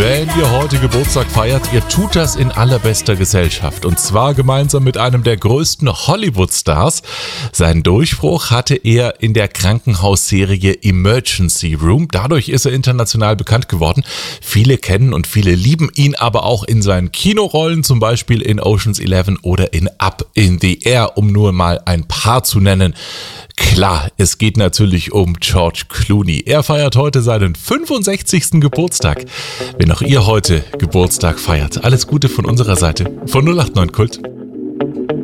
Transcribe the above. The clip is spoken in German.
Wenn ihr heute Geburtstag feiert, ihr tut das in allerbester Gesellschaft. Und zwar gemeinsam mit einem der größten Hollywood-Stars. Seinen Durchbruch hatte er in der Krankenhausserie Emergency Room. Dadurch ist er international bekannt geworden. Viele kennen und viele lieben ihn aber auch in seinen Kinorollen, zum Beispiel in Ocean's 11 oder in Up in the Air, um nur mal ein paar zu nennen. Klar, es geht natürlich um George Clooney. Er feiert heute seinen 65. Geburtstag. Wenn auch ihr heute Geburtstag feiert, alles Gute von unserer Seite, von 089 Kult.